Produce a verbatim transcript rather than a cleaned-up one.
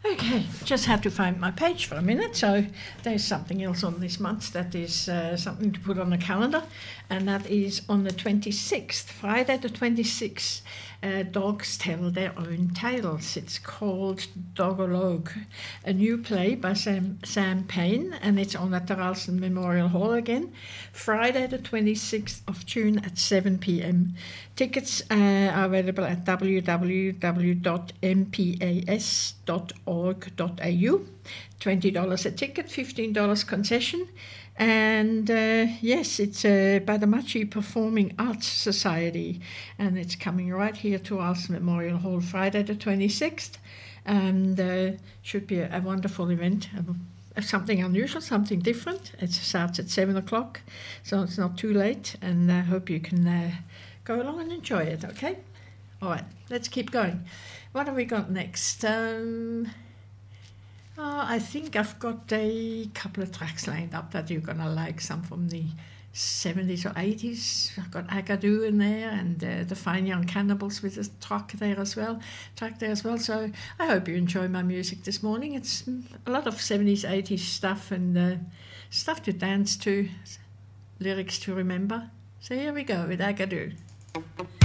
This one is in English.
Okay, just had to find my page for a minute. So there's something else on this month that is uh, something to put on the calendar, and that is on the twenty-sixth, Friday the twenty-sixth. Uh, dogs tell their own tales. It's called Dogologue, a new play by Sam, Sam Payne, and it's on at the Ralston Memorial Hall again, Friday the twenty-sixth of June at seven p.m. Tickets uh, are available at w w w dot m p a s dot org dot a u. twenty dollars a ticket, fifteen dollars concession. And uh, yes, it's uh, by the Machi Performing Arts Society, and it's coming right here to Ralston Memorial Hall Friday the twenty-sixth, and uh, should be a, a wonderful event, uh, something unusual, something different. It starts at seven o'clock, so it's not too late, and I hope you can uh, go along and enjoy it, okay? All right, let's keep going. What have we got next? Um... Uh, I think I've got a couple of tracks lined up that you're going to like, some from the seventies or eighties. I've got Agadoo in there, and uh, the Fine Young Cannibals with a track there as well. Track there as well. So I hope you enjoy my music this morning. It's a lot of seventies, eighties stuff, and uh, stuff to dance to, lyrics to remember. So here we go with Agadoo.